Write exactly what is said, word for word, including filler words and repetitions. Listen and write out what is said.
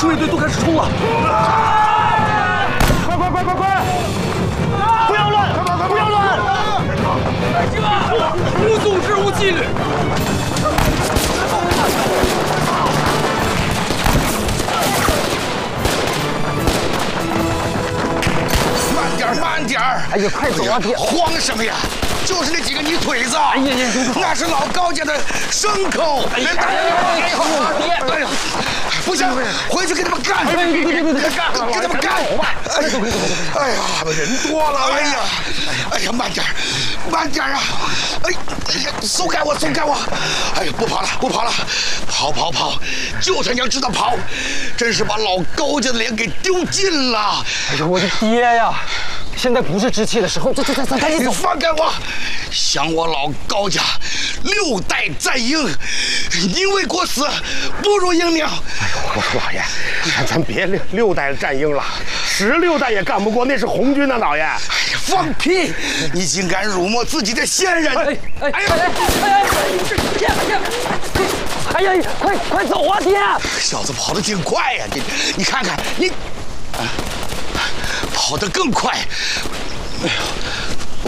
守卫队都开始冲了！ 快快快快快！不要乱，不要乱！ 无组织无纪律！ 慢点慢点！ 哎呀，快走啊，爹！ 慌什么呀？就是那几个泥腿子！哎呀呀，那是老高家的牲口！哎呀，哎呀，爹！哎呀，不行，回去给他们干！别别别别别干！给他们干！哎呀，人多了！哎呀，哎呀，慢点，慢点啊！哎呀，松开我，松开我！哎呀，不跑了，不跑了，跑跑跑！就他娘知道跑，真是把老高家的脸给丢尽了！ 哎呀，我的爹呀！现在不是置气的时候，走走走，咱赶紧走！ 放开我！想我老高家六代战鹰，宁为国死，不如英名。 哎呦，老爷，咱咱别六六代战鹰了，十六代也干不过，那是红军的老爷。哎呀， 放屁！你竟敢辱没自己的先人！哎哎哎哎哎！爹爹！哎呀，快快走啊，爹！ 小子跑得挺快呀，你你看看你。跑得更快！哎呦，